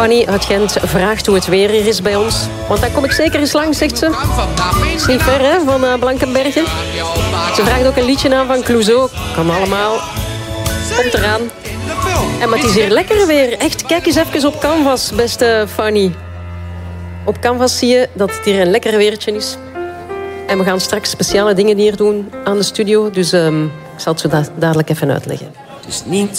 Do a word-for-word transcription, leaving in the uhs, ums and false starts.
Fanny uit Gent vraagt hoe het weer hier is bij ons. Want daar kom ik zeker eens langs, zegt ze. Het is niet ver, hè, van uh, Blankenbergen. Ze vraagt ook een liedje aan van Clouseau. Kan allemaal. Komt eraan. En maar het is hier lekker weer. Echt, kijk eens even op Canvas, beste Fanny. Op Canvas zie je dat het hier een lekker weertje is. En we gaan straks speciale dingen hier doen aan de studio. Dus um, ik zal het zo da- dadelijk even uitleggen. Het is niet